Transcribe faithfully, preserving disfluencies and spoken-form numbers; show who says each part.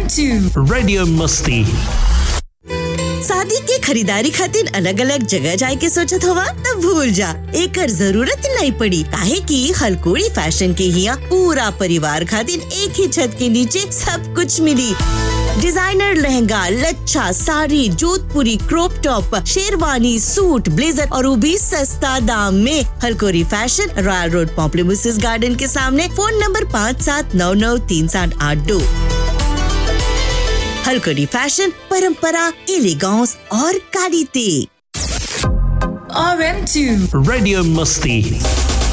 Speaker 1: M two
Speaker 2: radio मस्ती।
Speaker 3: शादी के खरीदारी खातिर अलग अलग जगह जाए के सोचत हवा तब भूल जा, एकर जरूरत नहीं पड़ी काहे कि हलकोड़ी फैशन के हिया पूरा परिवार खातिर एक ही छत के नीचे सब कुछ मिली। डिजाइनर लहंगा, लच्छा, साड़ी, जोधपुरी, crop top, sherwani, suit, blazer और वो भी सस्ता दाम में। हलकोड़ी fashion, royal road, Pamplemousses garden के सामने। फोन नंबर पाँच सात नौ नौ तीन सात आठ दो। हलकोड़ी फैशन, परंपरा, एलिगेंस और quality.
Speaker 1: R M two
Speaker 2: radio मस्ती।